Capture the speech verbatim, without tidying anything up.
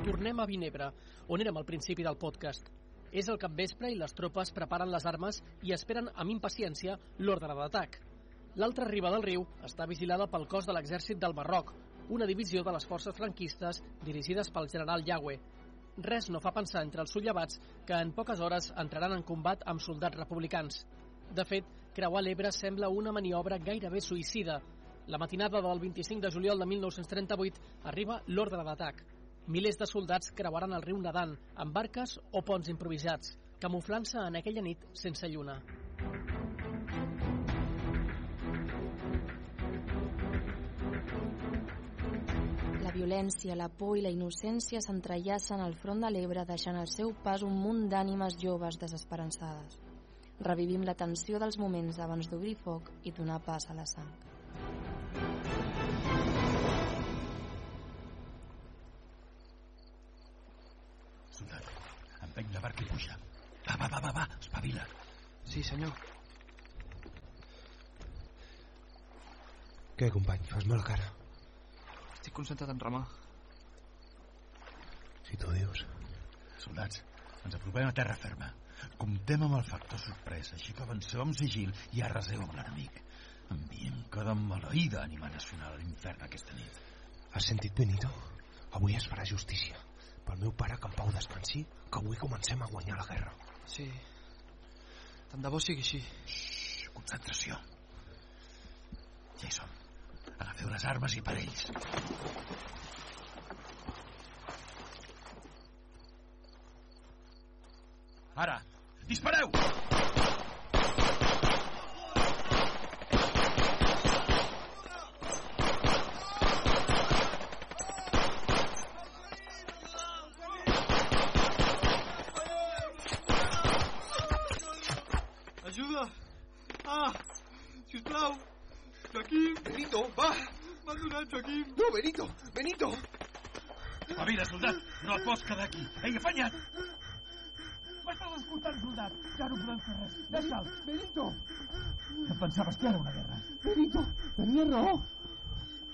Tornem a Vinebre, on érem al principi del podcast. És el capvespre i les tropes preparen les armes i esperen amb impaciència l'ordre d'atac. L'altra riba del riu està vigilada pel cos de l'exèrcit del Marroc, una divisió de les forces franquistes dirigides pel general Yagüe. Res no fa pensar entre els subllevats que en poques hores entraran en combat amb soldats republicans. De fet, creuar l'Ebre sembla una maniobra gairebé suïcida. La matinada del vint-i-cinc de juliol de mil nou-cents trenta-vuit arriba l'ordre d'atac. Milers de soldats creuaran el riu nedant, amb barques o ponts improvisats, camuflant-se en aquella nit sense lluna. La violència, la por i la innocència s'entrellacen al front de l'Ebre, deixant al seu pas un munt d'ànimes joves desesperançades. Revivim la tensió dels moments abans d'obrir foc i donar pas a la sang. Soldat, empeny la barca i puja. Va, va, va, va, va, espavila. Sí, senyor. Què, company? Fas mala cara. Estic concentrat en remar. Si tu dius. Soldats, ens apropem a terra ferma. Comptem amb el factor sorpresa, així que avanceu amb sigil i arraseu amb l'enemic. Enviem cada maleïda ànima nacional a l'infern aquesta nit. Has sentit, Benito? Avui es farà justícia. Pel meu pare, que en pau descansi, que avui comencem a guanyar la guerra. Sí. Tant de bo sigui així. Xxxt, concentració. Ja hi som. Agafeu les armes i parells. Ara, dispareu! Ajuda! Ah! Sisplau! Joaquim! Benito, va! M'han donat, Joaquim! No, Benito! Benito! Espavila, soldat! No et pots quedar aquí! Ei, afanya't! M'estàs escoltant, soldat? Ja no podem fer res. Deixa'l! Benito! Em pensaves que era una guerra. Benito, tenies raó.